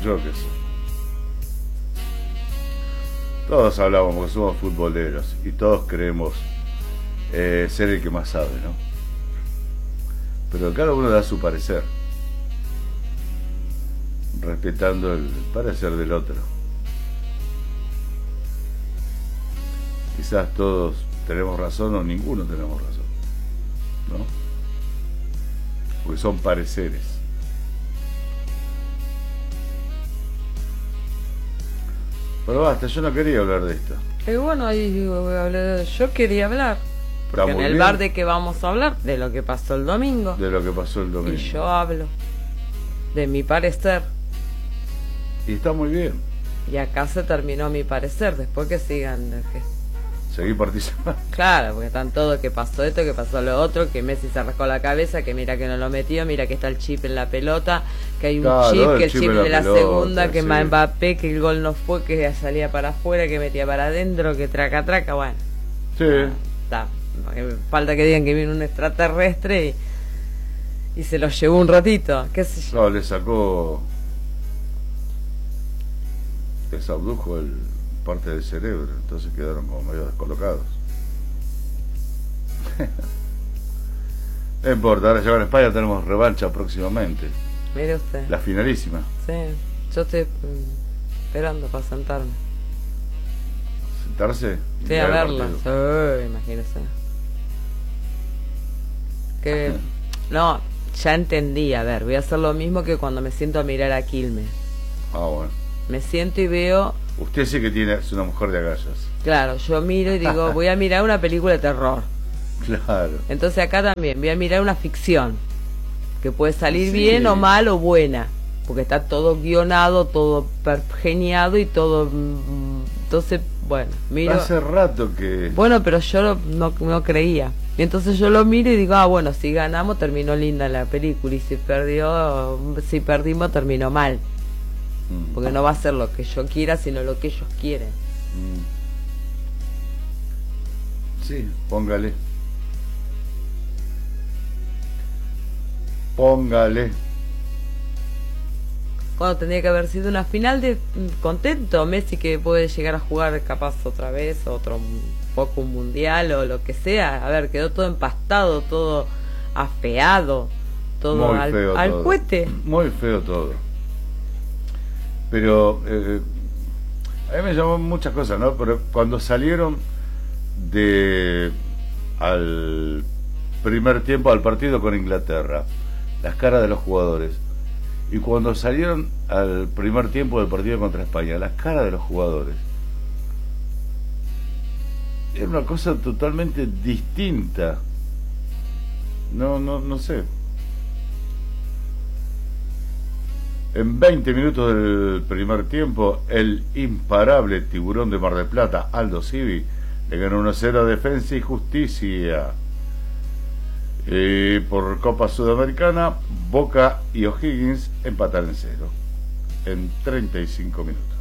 Yo qué sé. Todos hablamos porque somos futboleros y todos creemos ser el que más sabe, ¿no? Pero cada uno da su parecer, respetando el parecer del otro. Quizás todos tenemos razón o ninguno tenemos razón, ¿no? Porque son pareceres. Pero basta, yo no quería hablar de esto. Y bueno, ahí yo quería hablar. Porque en el bar de qué vamos a hablar, de lo que pasó el domingo. De lo que pasó el domingo. Y yo hablo de mi parecer. Y está muy bien. Y acá se terminó mi parecer, después que sigan. Seguí participando. Claro, porque están todos que pasó esto, que pasó lo otro, que Messi se rascó la cabeza, que mira que no lo metió, mira que está el chip en la pelota, que hay un chip, que el chip de la pelota, segunda, que sí. Mbappé, que el gol no fue, que salía para afuera, que metía para adentro, que traca, bueno. Sí. Está. Falta que digan que viene un extraterrestre y se lo llevó un ratito, qué sé yo. No, le sacó, les abdujo parte del cerebro, entonces quedaron como medio descolocados. No importa, ahora ya en España tenemos revancha próximamente. Mire usted. La finalísima. Sí, yo estoy esperando para sentarme. ¿Sentarse? Sí, a verla. Sí, imagínese. Que no, ya entendí, a ver, voy a hacer lo mismo que cuando me siento a mirar a Quilmes. Ah, bueno. Me siento y veo. Usted sí que es una mujer de agallas. Claro, yo miro y digo, voy a mirar una película de terror. Claro. Entonces acá también voy a mirar una ficción que puede salir bien o mal o buena, porque está todo guionado, todo geniado y todo. Entonces, bueno, miro. Hace rato que. Bueno, pero yo no creía. Y entonces yo lo miro y digo, bueno, si ganamos terminó linda la película, y si perdimos terminó mal. Porque no va a ser lo que yo quiera, sino lo que ellos quieren. Sí, póngale. Cuando tendría que haber sido una final de contento, Messi que puede llegar a jugar capaz otra vez, un mundial o lo que sea. A ver, quedó todo empastado, todo afeado, todo al cohete. Muy feo todo. Pero a mí me llamó muchas cosas, ¿no? Pero cuando salieron al primer tiempo al partido con Inglaterra, las caras de los jugadores, y cuando salieron al primer tiempo del partido contra España, las caras de los jugadores, era una cosa totalmente distinta. No sé. En 20 minutos del primer tiempo, el imparable Tiburón de Mar del Plata, Aldo Civi, le ganó 1-0 a Defensa y Justicia. Por Copa Sudamericana, Boca y O'Higgins empataron en 0 en 35 minutos.